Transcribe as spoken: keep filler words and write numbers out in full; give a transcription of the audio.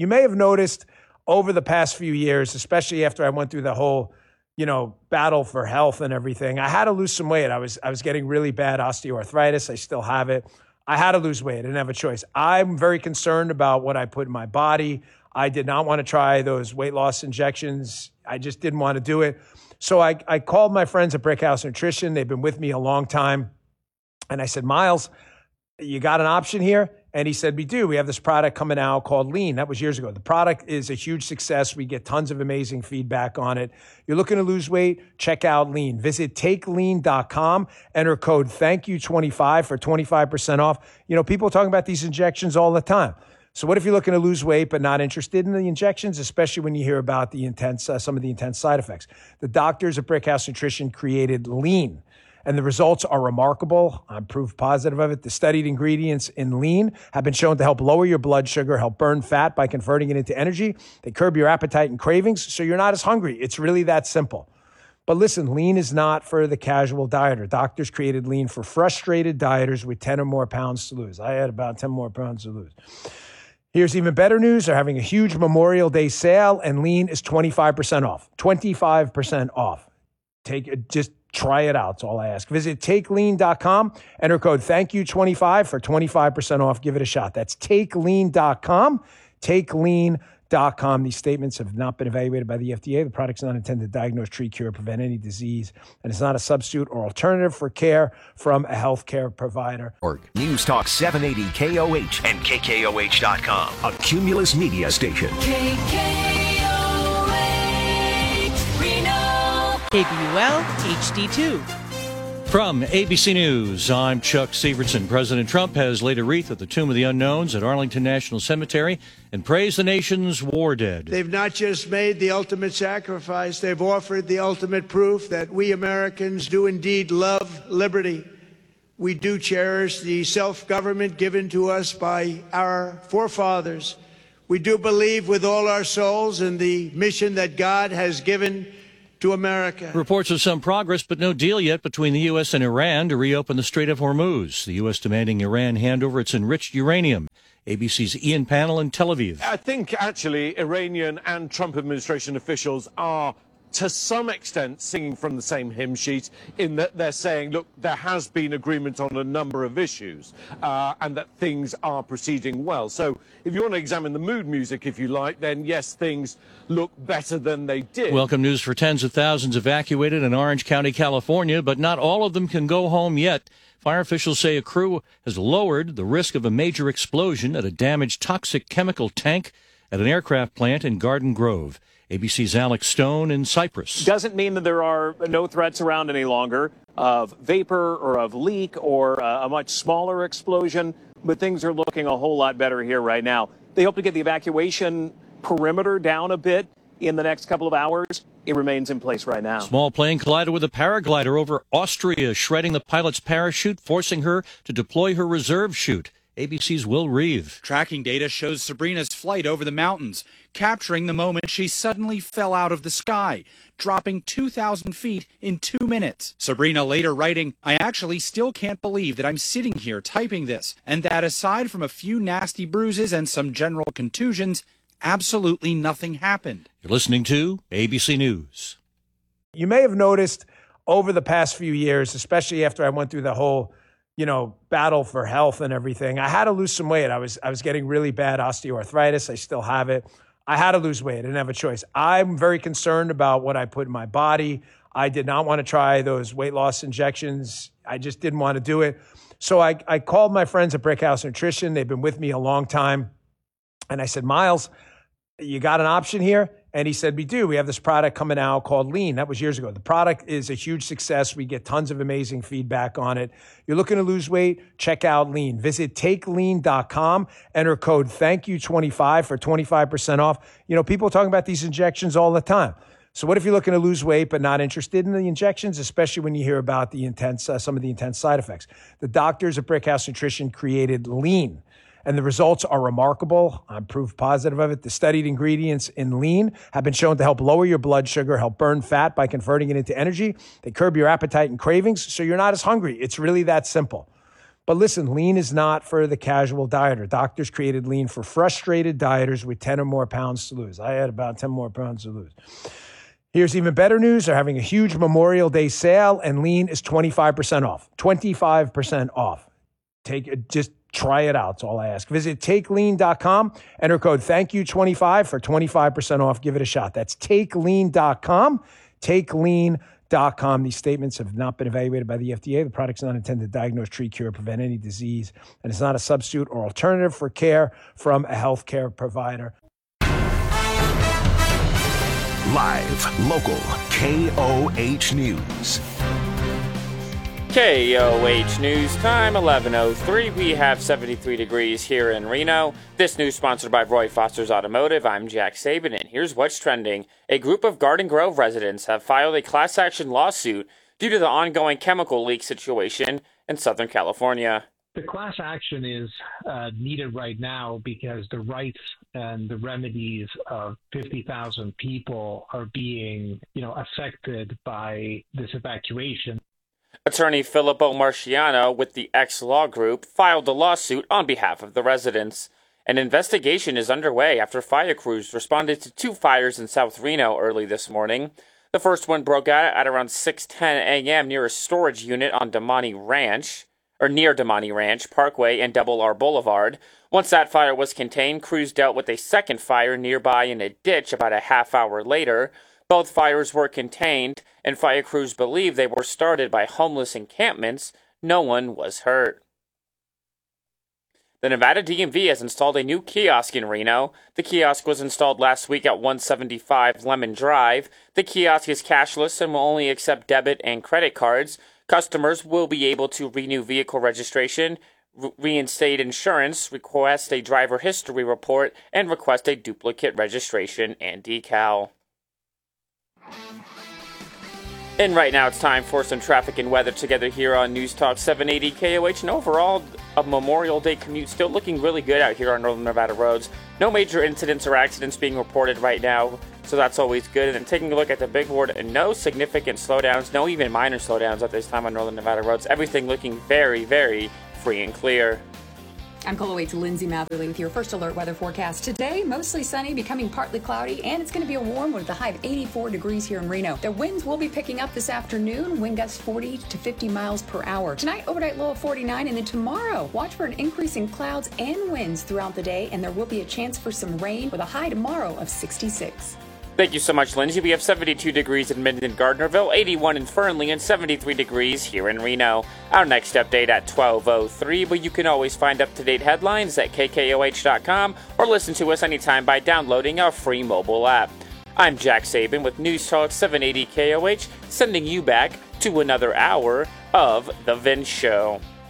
You may have noticed over the past few years, especially after I went through the whole, you know, battle for health and everything, I had to lose some weight. I was I was getting really bad osteoarthritis. I still have it. I had to lose weight. I didn't have a choice. I'm very concerned about what I put in my body. I did not want to try those weight loss injections. I just didn't want to do it. So I, I called my friends at Brickhouse Nutrition. They've been with me a long time. And I said, Miles, you got an option here? And he said, we do. We have this product coming out called Lean. That was years ago. The product is a huge success. We get tons of amazing feedback on it. You're looking to lose weight? Check out Lean. Visit take lean dot com. Enter code thank you twenty-five for twenty-five percent off. You know, people are talking about these injections all the time. So what if you're looking to lose weight but not interested in the injections, especially when you hear about the intense, uh, some of the intense side effects? The doctors at Brickhouse Nutrition created Lean, and the results are remarkable. I'm proof positive of it. The studied ingredients in Lean have been shown to help lower your blood sugar, help burn fat by converting it into energy. They curb your appetite and cravings, so you're not as hungry. It's really that simple. But listen, Lean is not for the casual dieter. Doctors created Lean for frustrated dieters with ten or more pounds to lose. I had about ten more pounds to lose. Here's even better news. They're having a huge Memorial Day sale, and Lean is twenty-five percent off. twenty-five percent off. Take it, just try it out. That's all I ask. Visit take lean dot com. Enter code thank you twenty-five for twenty-five percent off. Give it a shot. That's take lean dot com. take lean dot com. These statements have not been evaluated by the F D A. The product's not intended to diagnose, treat, cure, prevent any disease, and it's not a substitute or alternative for care from a healthcare provider. News Talk seven eighty K O H and K K O H dot com, a Cumulus media station. K K O H, Reno. K B U L H D two. From A B C News, I'm Chuck Severson. President Trump has laid a wreath at the Tomb of the Unknowns at Arlington National Cemetery and praised the nation's war dead. They've not just made the ultimate sacrifice, they've offered the ultimate proof that we Americans do indeed love liberty. We do cherish the self-government given to us by our forefathers. We do believe with all our souls in the mission that God has given to America. Reports of some progress, but no deal yet between the U S and Iran to reopen the Strait of Hormuz. The U S demanding Iran hand over its enriched uranium. A B C's Ian Pannell in Tel Aviv. I think actually Iranian and Trump administration officials are to some extent singing from the same hymn sheet in that they're saying, look, there has been agreement on a number of issues uh, and that things are proceeding well. So if you want to examine the mood music, if you like, then yes, things look better than they did. Welcome news for tens of thousands evacuated in Orange County, California, but not all of them can go home yet. Fire officials say a crew has lowered the risk of a major explosion at a damaged toxic chemical tank at an aircraft plant in Garden Grove. A B C's Alex Stone in Cyprus. Doesn't mean that there are no threats around any longer of vapor or of leak or uh, a much smaller explosion, but things are looking a whole lot better here right now. They hope to get the evacuation perimeter down a bit in the next couple of hours. It remains in place right now. Small plane collided with a paraglider over Austria, shredding the pilot's parachute, forcing her to deploy her reserve chute. A B C's Will Reeve. Tracking data shows Sabrina's flight over the mountains, capturing the moment she suddenly fell out of the sky, dropping two thousand feet in two minutes. Sabrina later writing, I actually still can't believe that I'm sitting here typing this, and that aside from a few nasty bruises and some general contusions, absolutely nothing happened. You're listening to A B C News. You may have noticed over the past few years, especially after I went through the whole, you know, battle for health and everything, I had to lose some weight. I was I was getting really bad osteoarthritis. I still have it. I had to lose weight. I didn't have a choice. I'm very concerned about what I put in my body. I did not want to try those weight loss injections. I just didn't want to do it. So I, I called my friends at Brickhouse Nutrition. They've been with me a long time. And I said, Miles, you got an option here? And he said, we do. We have this product coming out called Lean. That was years ago. The product is a huge success. We get tons of amazing feedback on it. You're looking to lose weight? Check out Lean. Visit take lean dot com. Enter code thank you twenty-five for twenty-five percent off. You know, people are talking about these injections all the time. So what if you're looking to lose weight but not interested in the injections, especially when you hear about the intense, uh, some of the intense side effects? The doctors at Brickhouse Nutrition created Lean, and the results are remarkable. I'm proof positive of it. The studied ingredients in Lean have been shown to help lower your blood sugar, help burn fat by converting it into energy. They curb your appetite and cravings, so you're not as hungry. It's really that simple. But listen, lean is not for the casual dieter. Doctors created lean for frustrated dieters with ten or more pounds to lose. I had about ten more pounds to lose. Here's even better news. They're having a huge Memorial Day sale, and lean is twenty-five percent off. twenty-five percent off. Take it, just try it out. That's all I ask. Visit take lean dot com. Enter code thank you twenty-five for twenty-five percent off. Give it a shot. That's take lean dot com. take lean dot com. These statements have not been evaluated by the F D A. The product's not intended to diagnose, treat, cure, prevent any disease, and it's not a substitute or alternative for care from a healthcare provider. Live, local, K O H News. K O H News time, eleven oh three. We have seventy-three degrees here in Reno. This news sponsored by Roy Foster's Automotive. I'm Jack Saban, and here's what's trending. A group of Garden Grove residents have filed a class action lawsuit due to the ongoing chemical leak situation in Southern California. The class action is uh, needed right now because the rights and the remedies of fifty thousand people are being, you know, affected by this evacuation. Attorney Filippo Marciano with the X Law Group filed a lawsuit on behalf of the residents. An investigation is underway after fire crews responded to two fires in South Reno early this morning. The first one broke out at around six ten a.m. near a storage unit on Damani Ranch, or near Damani Ranch, Parkway, and Double R Boulevard. Once that fire was contained, crews dealt with a second fire nearby in a ditch about a half hour later. Both fires were contained, and fire crews believe they were started by homeless encampments. No one was hurt. The Nevada D M V has installed a new kiosk in Reno. The kiosk was installed last week at one seventy-five Lemon Drive. The kiosk is cashless and will only accept debit and credit cards. Customers will be able to renew vehicle registration, re- reinstate insurance, request a driver history report, and request a duplicate registration and decal. And right now it's time for some traffic and weather together here on News Talk seven eighty K O H. And overall, a Memorial Day commute still looking really good out here on Northern Nevada roads. No major incidents or accidents being reported right now, so that's always good. And then taking a look at the big board, no significant slowdowns, no even minor slowdowns at this time on Northern Nevada roads. Everything looking very, very free and clear. I'm K O H Lindsay Matherly with your first alert weather forecast. Today, mostly sunny, becoming partly cloudy, and it's going to be a warm one with a high of eighty-four degrees here in Reno. The winds will be picking up this afternoon, wind gusts forty to fifty miles per hour. Tonight, overnight low of forty-nine, and then tomorrow, watch for an increase in clouds and winds throughout the day, and there will be a chance for some rain with a high tomorrow of sixty-six. Thank you so much, Lindsay. We have seventy-two degrees in Minden-Gardnerville, eighty-one in Fernley, and seventy-three degrees here in Reno. Our next update at twelve oh three, but you can always find up-to-date headlines at K K O H dot com or listen to us anytime by downloading our free mobile app. I'm Jack Saban with News Talk seven eighty K O H, sending you back to another hour of The Vince Show.